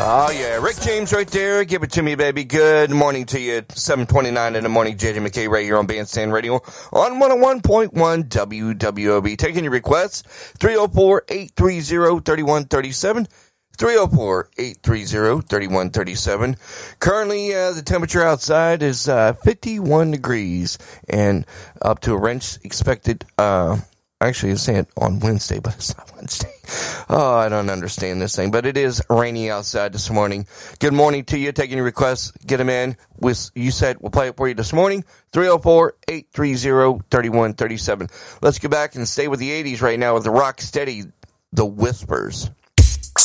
Oh, yeah. Rick James right there. Give it to me, baby. Good morning to you. 7:29 in the morning. JJ McKay right here on Bandstand Radio on 101.1 WWOB. Taking your requests. 304-830-3137. 304-830-3137. Currently, the temperature outside is 51 degrees and up to a wrench expected. Actually, it's saying on Wednesday, but it's not Wednesday. Oh, I don't understand this thing, but it is rainy outside this morning. Good morning to you. Taking your requests. Get them in. You said we'll play it for you this morning. 304-830-3137. Let's go back and stay with the 80s right now with the rock steady, The Whispers.